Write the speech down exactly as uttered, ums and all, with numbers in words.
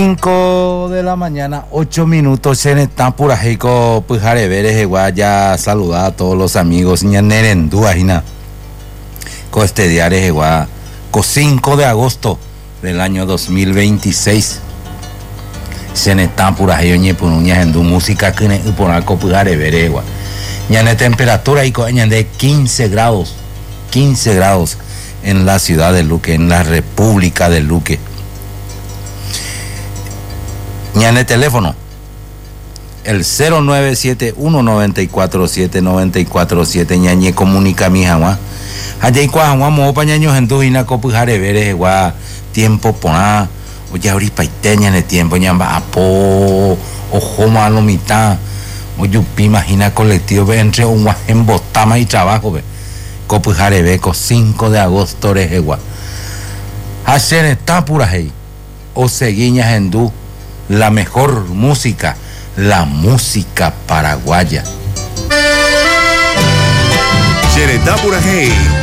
cinco de la mañana, ocho minutos en esta pura jico, pues jareveres, ya saludar a todos los amigos, ña nerendúa, jina, con este diario, igual, con cinco de agosto del año dos mil veintiséis, se está pura jico, ñe punuña, en música, que ne, por algo, pues jareveres, igual, ña ne temperatura, y con de quince grados, quince grados en la ciudad de Luque, en la República de Luque. Ña en el teléfono el cero nueve siete uno nueve cuatro siete nueve cuatro siete ñañe comunica mi jamás allá y cuando vamos para ñaños en tu hina copujare veres gua tiempo pona oye ahorita iteña en el tiempo ñamba apo ojo malo mitad oye imagina colectivo ve entre un en botama y trabajo ve copujare veco cinco de agosto regua hacer está pura hey o seguiñas en du la mejor música, la música paraguaya. Xeretá Purajey.